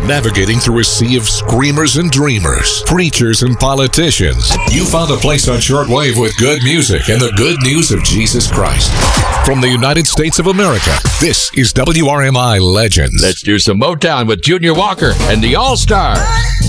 Navigating through a sea of screamers and dreamers, preachers and politicians, you found a place on shortwave with good music and the good news of Jesus Christ. From the United States of America, this is WRMI Legends. Let's do some Motown with Junior Walker and the All-Stars.